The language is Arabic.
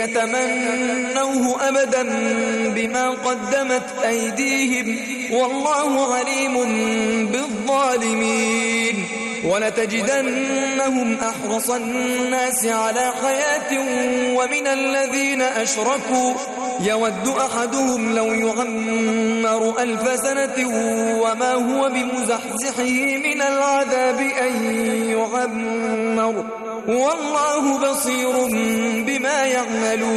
يتمنوه أبدا بما قدمت أيديهم والله عليم بالظالمين. ولتجدنهم أحرص الناس على حياة ومن الذين أشركوا يود أحدهم لو يعمر 1000 سنة وما هو بمزحزحه من العذاب أن يعمر والله بصير بما يعملون.